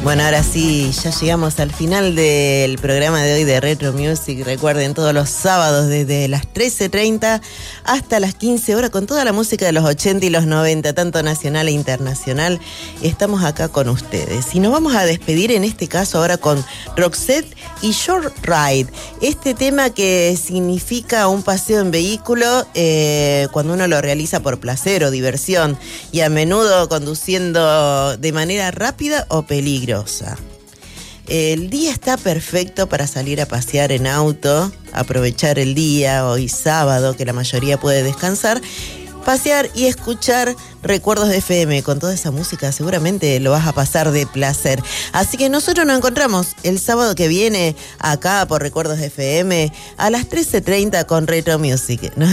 Bueno, ahora sí, ya llegamos al final del programa de hoy de Retro Music. Recuerden, todos los sábados desde las 13:30 hasta las 15 horas con toda la música de los 80 y los 90, tanto nacional e internacional. Estamos acá con ustedes. Y nos vamos a despedir en este caso ahora con Roxette y Short Ride. Este tema que significa un paseo en vehículo cuando uno lo realiza por placer o diversión y a menudo conduciendo de manera rápida o peligrosa. El día está perfecto para salir a pasear en auto, aprovechar el día, hoy sábado, que la mayoría puede descansar, pasear y escuchar Recuerdos de FM. Con toda esa música seguramente lo vas a pasar de placer. Así que nosotros nos encontramos el sábado que viene acá por Recuerdos de FM a las 13:30 con Retro Music.